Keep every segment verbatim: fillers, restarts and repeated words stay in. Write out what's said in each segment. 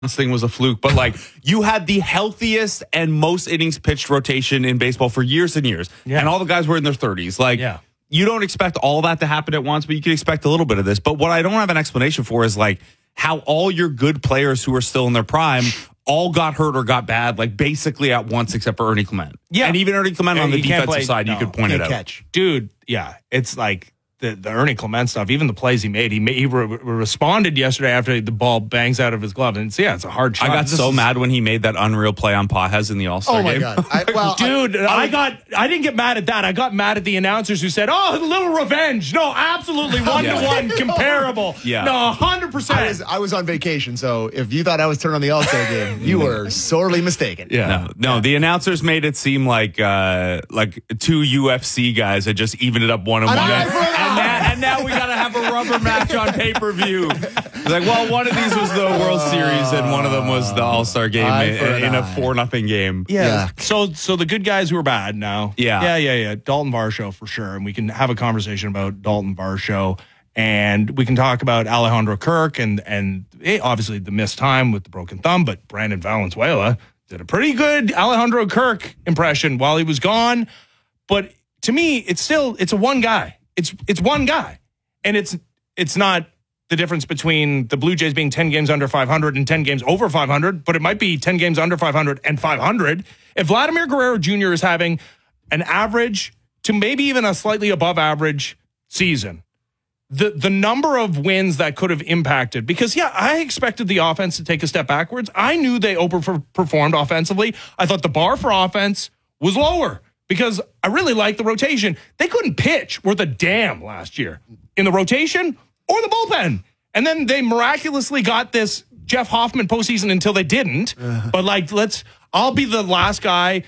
this thing was a fluke, but like you had the healthiest and most innings pitched rotation in baseball for years and years. Yeah. And all the guys were in their thirties. Like, yeah. You don't expect all that to happen at once, but you can expect a little bit of this. But what I don't have an explanation for is like how all your good players who are still in their prime all got hurt or got bad, like basically at once, except for Ernie Clement. Yeah. And even Ernie Clement yeah, on the defensive play, side, no, you could point it out. Catch. Dude, yeah, it's like the, the Ernie Clement stuff, even the plays he made, he made, he re- responded yesterday after the ball bangs out of his glove. And it's, yeah, it's a hard shot. I got this so is, mad when he made that unreal play on Pages in the All-Star oh my game. God. I, well, Dude, I, I, I got, I didn't get mad at that. I got mad at the announcers who said, oh, a little revenge. No, absolutely one to one comparable. Yeah. No, one hundred percent. I was, I was on vacation, so if you thought I was turning on the All-Star game, you were sorely mistaken. Yeah. No, no yeah. The announcers made it seem like uh, like two U F C guys had just evened it up one and one. And, now, and now we got to have a rubber match on pay-per-view. Like, well, one of these was the World Series and one of them was the All-Star game in, in a four nothing game. Yeah. yeah. So so the good guys who are bad now. Yeah. Yeah, yeah, yeah. Dalton Varsho for sure. And we can have a conversation about Dalton Varsho. And we can talk about Alejandro Kirk and, and eh, obviously the missed time with the broken thumb. But Brandon Valenzuela did a pretty good Alejandro Kirk impression while he was gone. But to me, it's still, it's a one guy. It's it's one guy. And it's it's not the difference between the Blue Jays being ten games under five hundred and ten games over five hundred, but it might be ten games under five hundred and five hundred. If Vladimir Guerrero Junior is having an average to maybe even a slightly above average season, the the number of wins that could have impacted, because, yeah, I expected the offense to take a step backwards. I knew they overperformed offensively. I thought the bar for offense was lower because I really liked the rotation. They couldn't pitch worth a damn last year in the rotation or the bullpen. And then they miraculously got this Jeff Hoffman postseason until they didn't. Uh-huh. But, like, let's, I'll be the last guy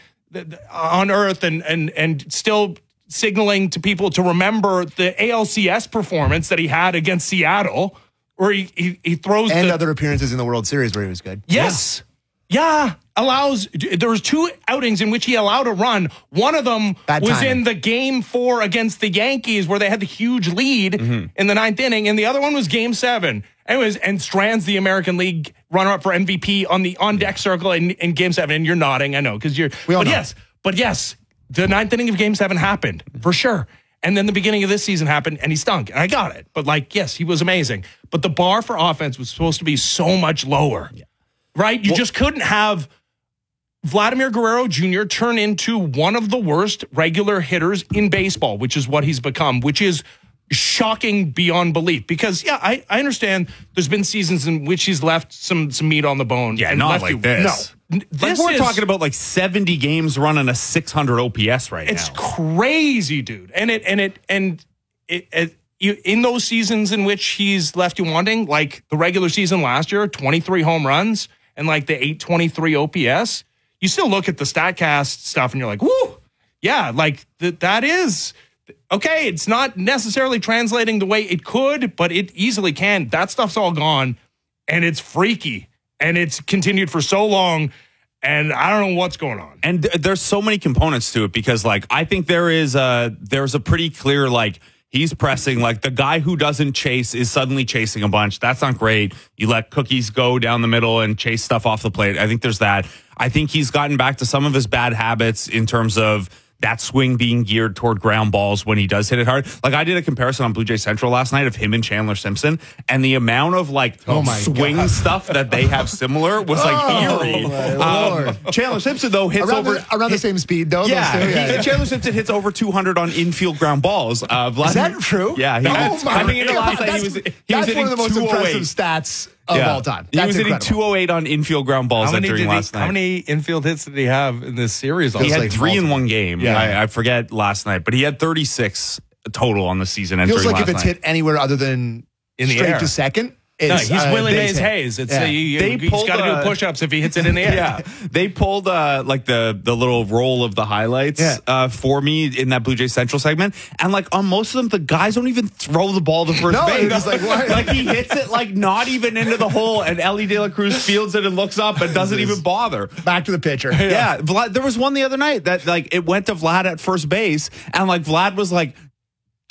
on earth and and and still signaling to people to remember the A L C S performance that he had against Seattle, where he he, he throws and the, other appearances in the World Series where he was good. Yes. Yeah. yeah. Allows, there was two outings in which he allowed a run. One of them Bad was timing. in the game four against the Yankees where they had the huge lead mm-hmm. in the ninth inning. And the other one was game seven. Anyways, and Strand's the American League runner-up for M V P on the on-deck circle in, in game seven. And you're nodding, I know, because you're, we all but know. yes, but yes, the ninth inning of game seven happened for sure. And then the beginning of this season happened and he stunk. And I got it. But like, yes, he was amazing. But the bar for offense was supposed to be so much lower, yeah. right? You well, just couldn't have Vladimir Guerrero Junior turn into one of the worst regular hitters in baseball, which is what he's become, which is shocking beyond belief. Because, yeah, I, I understand there's been seasons in which he's left some some meat on the bone. Yeah, and not left like you, this. No. This like we're is, talking about like seventy games running a six hundred O P S right it's now. It's crazy, dude. And it and it and it, it you, in those seasons in which he's left you wanting, like the regular season last year, twenty-three home runs and like the eight twenty-three O P S, you still look at the StatCast stuff and you're like, whoo, yeah, like th- that is okay. It's not necessarily translating the way it could, but it easily can. That stuff's all gone and it's freaky and it's continued for so long. And I don't know what's going on. And th- there's so many components to it because, like, I think there is a there's a pretty clear, like, he's pressing. Like, the guy who doesn't chase is suddenly chasing a bunch. That's not great. You let cookies go down the middle and chase stuff off the plate. I think there's that. I think he's gotten back to some of his bad habits in terms of that swing being geared toward ground balls when he does hit it hard. Like, I did a comparison on Blue Jay Central last night of him and Chandler Simpson, and the amount of like oh swing God. stuff that they have similar was like oh, eerie. My um, Chandler Simpson though hits around over the, around hit, the same speed though. Yeah, those two, yeah, he, yeah. Chandler Simpson hits over two hundred on infield ground balls. Uh, Vladimir, Is that true? Yeah, he, oh my I think in the last night he was he was that's hitting one of the most impressive two oh eight stats of yeah. all time. He That's was incredible. hitting two oh eight on infield ground balls how many, entering did last he, night. how many infield hits did he have in this series? He had like three multiple. in one game. Yeah. I, I forget last night, but he had thirty-six total on the season. Feels like last if it's night. hit anywhere other than In the straight air. to second, No, it's, he's uh, Willie base Mays hit. Hayes. It's Yeah. uh, you, They he's pulled, got to uh, do push-ups if he hits it in the air. Yeah, they pulled uh, like the the little roll of the highlights Yeah. uh, for me in that Blue Jay Central segment, and like on most of them, the guys don't even throw the ball to first No, base. it's like, why? like he hits it like not even into the hole, and Ellie De La Cruz fields it and looks up and doesn't even bother. Back to the pitcher. Yeah, Vlad, there was one the other night that like it went to Vlad at first base, and like Vlad was like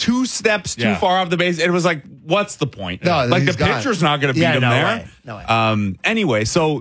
two steps too Yeah. far off the base. It was like, what's the point? No, like the he's gone. pitcher's not going to beat Yeah, him no there. way. No way. Um, anyway, so